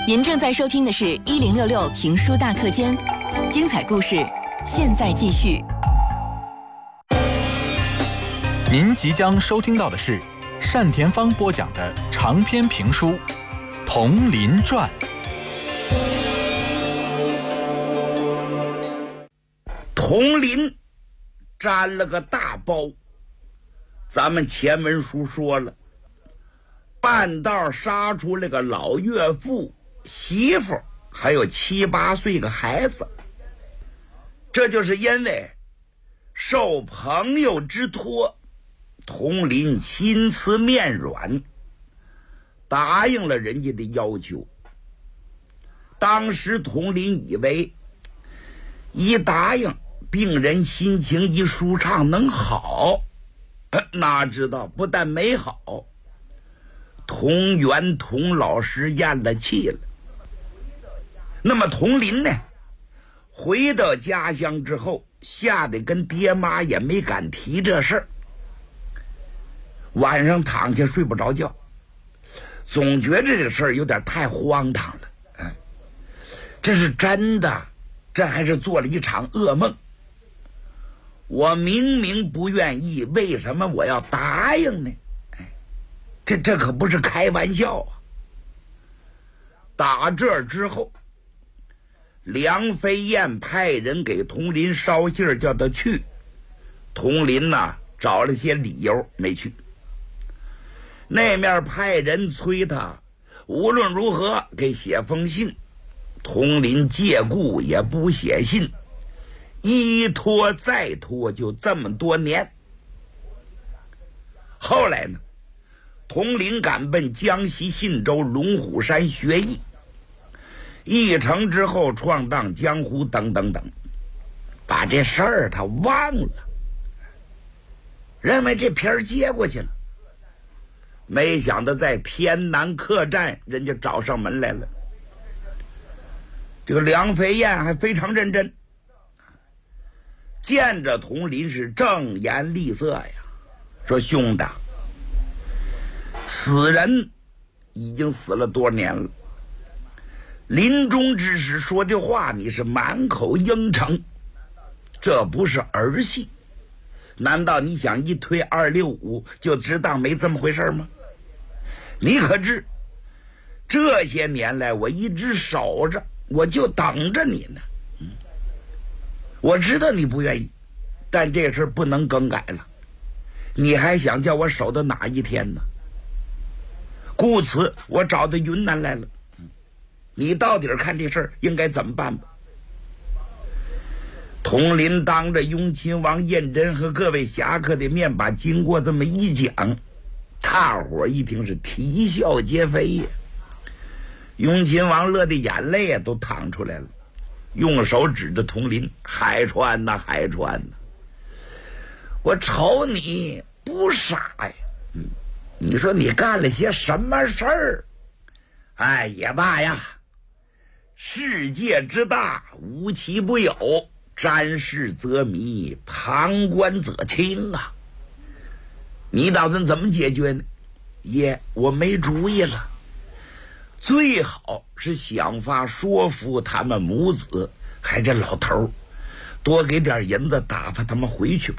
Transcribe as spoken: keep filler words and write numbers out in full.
您正在收听的是一零六六评书大课间，精彩故事现在继续。 您即将收听到的是单田芳播讲的长篇评书《铜林传》。 铜林沾了个大包，咱们前文书说了，半道杀出来个老岳父、媳妇还有七八岁个孩子，这就是因为受朋友之托，铜林心慈面软，答应了人家的要求。当时铜林以为一答应，病人心情一舒畅能好，哪知道不但没好，童元童老师咽了气了。那么童林呢，回到家乡之后，吓得跟爹妈也没敢提这事儿。晚上躺下睡不着觉，总觉得这个事儿有点太荒唐了。嗯，这是真的，这还是做了一场噩梦。我明明不愿意，为什么我要答应呢？哎，这这可不是开玩笑啊！打这之后，梁飞燕派人给童林捎信儿，叫他去。童林呐、啊，找了些理由没去。那面派人催他，无论如何给写封信。童林借故也不写信，一拖再拖，就这么多年。后来呢，童林赶奔江西信州龙虎山学艺，一成之后闯荡江湖等等等，把这事儿他忘了，认为这片儿接过去了。没想到在偏南客栈，人家找上门来了。这个梁飞燕还非常认真，见着童林是正颜厉色呀，说兄弟，死人已经死了多年了，临终之时说的话你是满口应承，这不是儿戏。难道你想一推二六五就只当没这么回事吗？你可知这些年来我一直守着，我就等着你呢。嗯，我知道你不愿意，但这事不能更改了。你还想叫我守到哪一天呢？故此我找到云南来了。你到底看这事应该怎么办吧？童林当着雍亲王胤禛和各位侠客的面把经过这么一讲，大伙一听是啼笑皆非呀。雍亲王乐的眼泪啊都淌出来了，用手指着童林，海川呐海川呐，我瞅你不傻呀。嗯，你说你干了些什么事儿？哎也罢呀，世界之大，无奇不有，瞻视则迷，旁观则清啊。你打算怎么解决呢？爷，我没主意了。最好是想法说服他们母子，还这老头多给点银子打发他们回去吧。